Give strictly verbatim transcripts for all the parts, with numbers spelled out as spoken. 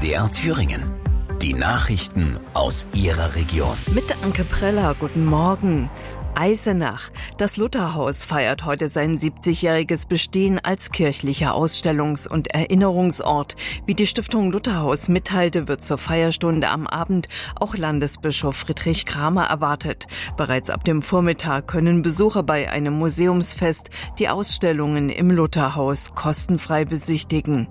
D R Thüringen. Die Nachrichten aus Ihrer Region. Mit Anke Preller, guten Morgen. Eisenach. Das Lutherhaus feiert heute sein siebzigjähriges Bestehen als kirchlicher Ausstellungs- und Erinnerungsort. Wie die Stiftung Lutherhaus mitteilte, wird zur Feierstunde am Abend auch Landesbischof Friedrich Kramer erwartet. Bereits ab dem Vormittag können Besucher bei einem Museumsfest die Ausstellungen im Lutherhaus kostenfrei besichtigen.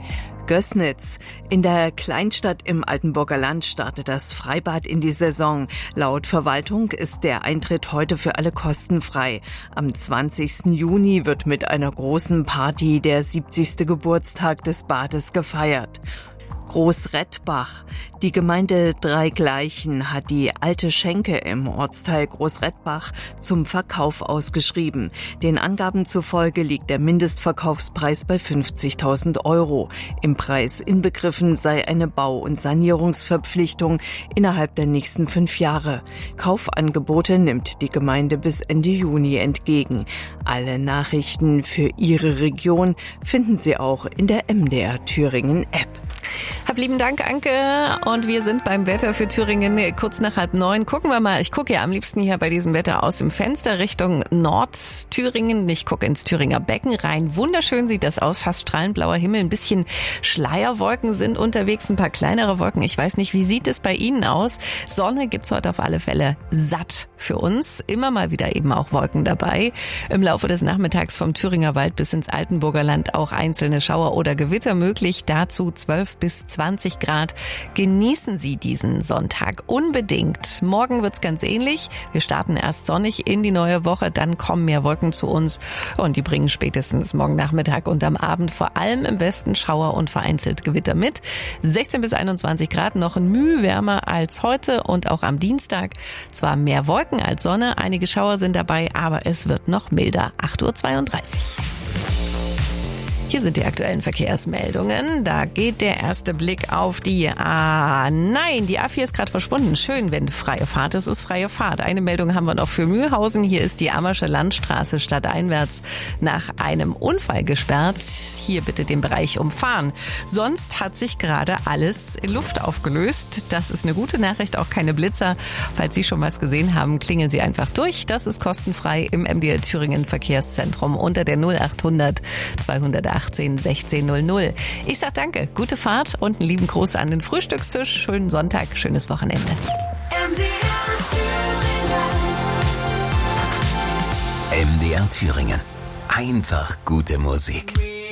Gößnitz. In der Kleinstadt im Altenburger Land startet das Freibad in die Saison. Laut Verwaltung ist der Eintritt heute für alle kostenfrei. Am zwanzigsten Juni wird mit einer großen Party der siebzigste Geburtstag des Bades gefeiert. Großrettbach. Die Gemeinde Dreigleichen hat die alte Schenke im Ortsteil Großrettbach zum Verkauf ausgeschrieben. Den Angaben zufolge liegt der Mindestverkaufspreis bei fünfzigtausend Euro. Im Preis inbegriffen sei eine Bau- und Sanierungsverpflichtung innerhalb der nächsten fünf Jahre. Kaufangebote nimmt die Gemeinde bis Ende Juni entgegen. Alle Nachrichten für Ihre Region finden Sie auch in der M D R Thüringen App. Hab lieben Dank, Anke. Und wir sind beim Wetter für Thüringen kurz nach halb neun. Gucken wir mal. Ich gucke ja am liebsten hier bei diesem Wetter aus dem Fenster Richtung Nordthüringen. Ich gucke ins Thüringer Becken rein. Wunderschön sieht das aus. Fast strahlend blauer Himmel. Ein bisschen Schleierwolken sind unterwegs. Ein paar kleinere Wolken. Ich weiß nicht, wie sieht es bei Ihnen aus? Sonne gibt's heute auf alle Fälle satt für uns. Immer mal wieder eben auch Wolken dabei. Im Laufe des Nachmittags vom Thüringer Wald bis ins Altenburger Land auch einzelne Schauer oder Gewitter möglich. Dazu zwölf bis zwanzig Grad. Genießen Sie diesen Sonntag unbedingt. Morgen wird's ganz ähnlich. Wir starten erst sonnig in die neue Woche, dann kommen mehr Wolken zu uns und die bringen spätestens morgen Nachmittag und am Abend vor allem im Westen Schauer und vereinzelt Gewitter mit. sechzehn bis einundzwanzig Grad, noch ein Mühe wärmer als heute und auch am Dienstag. Zwar mehr Wolken als Sonne, einige Schauer sind dabei, aber es wird noch milder. acht Uhr zweiunddreißig. Hier sind die aktuellen Verkehrsmeldungen. Da geht der erste Blick auf die A. Nein, die A vier ist gerade verschwunden. Schön, wenn freie Fahrt ist, ist freie Fahrt. Eine Meldung haben wir noch für Mühlhausen. Hier ist die Ammersche Landstraße stadteinwärts nach einem Unfall gesperrt. Hier bitte den Bereich umfahren. Sonst hat sich gerade alles in Luft aufgelöst. Das ist eine gute Nachricht, auch keine Blitzer. Falls Sie schon was gesehen haben, klingeln Sie einfach durch. Das ist kostenfrei im M D R Thüringen Verkehrszentrum unter der null achthundert zweihundertachtzehn sechzehn null null. Ich sag danke, gute Fahrt und einen lieben Gruß an den Frühstückstisch. Schönen Sonntag, schönes Wochenende. M D R Thüringen. M D R Thüringen. Einfach gute Musik.